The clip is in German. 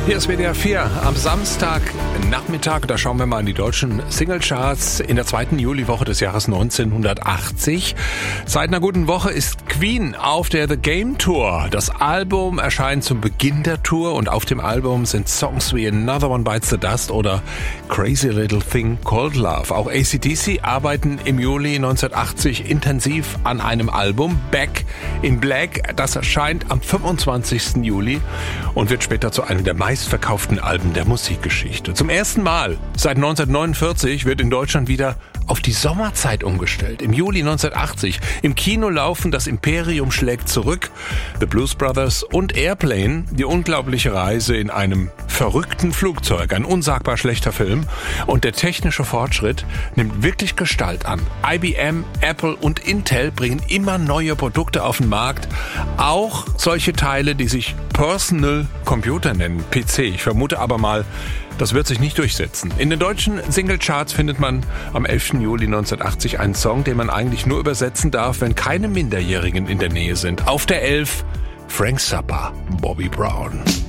Hier ist WDR 4 am Samstagnachmittag. Da schauen wir mal in die deutschen Singlecharts in der 2. Juliwoche des Jahres 1980. Seit einer guten Woche ist Queen auf der The Game Tour. Das Album erscheint zum Beginn der Tour und auf dem Album sind Songs wie Another One Bites the Dust oder Crazy Little Thing Called Love. Auch AC/DC arbeiten im Juli 1980 intensiv an einem Album, Back in Black. Das erscheint am 25. Juli und wird später zu einem der meistverkauften Alben der Musikgeschichte. Zum ersten Mal seit 1949 wird in Deutschland wieder auf die Sommerzeit umgestellt. Im Juli 1980 im Kino laufen Das Imperium schlägt zurück, The Blues Brothers und Airplane, die unglaubliche Reise in einem verrückten Flugzeug. Ein unsagbar schlechter Film und der technische Fortschritt nimmt wirklich Gestalt an. IBM, Apple und Intel bringen immer neue Produkte auf den Markt. Auch solche Teile, die sich Personal Computer nennen, PC. Ich vermute aber mal, das wird sich nicht durchsetzen. In den deutschen Singlecharts findet man am 11. Juli 1980 einen Song, den man eigentlich nur übersetzen darf, wenn keine Minderjährigen in der Nähe sind. Auf der 11 Frank Zappa, Bobby Brown.